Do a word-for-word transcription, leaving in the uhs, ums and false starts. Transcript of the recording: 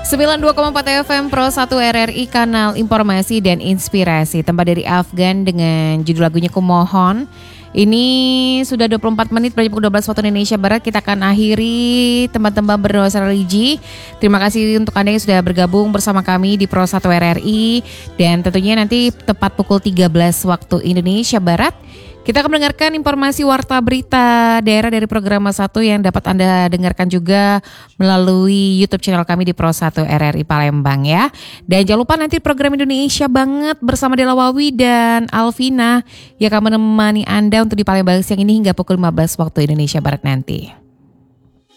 sembilan puluh dua koma empat F M Pro satu R R I, kanal informasi dan inspirasi. Tempat dari Afgan dengan judul lagunya Kumohon. Ini sudah dua puluh empat menit berarti pukul dua belas waktu Indonesia Barat. Kita akan akhiri tempat-tempat bernuansa religi. Terima kasih untuk Anda yang sudah bergabung bersama kami di Pro satu R R I. Dan tentunya nanti tepat pukul tiga belas waktu Indonesia Barat kita akan mendengarkan informasi warta berita daerah dari program satu yang dapat Anda dengarkan juga melalui YouTube channel kami di Pro satu R R I Palembang ya. Dan jangan lupa nanti program Indonesia Banget bersama Dela Wawi dan Alvina yang akan menemani Anda untuk di Palembang siang ini hingga pukul lima belas waktu Indonesia Barat nanti.